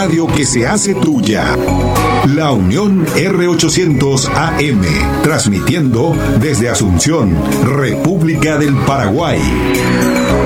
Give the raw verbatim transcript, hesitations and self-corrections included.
radio que se hace tuya. La Unión R ochocientos A M, transmitiendo desde Asunción, República del Paraguay.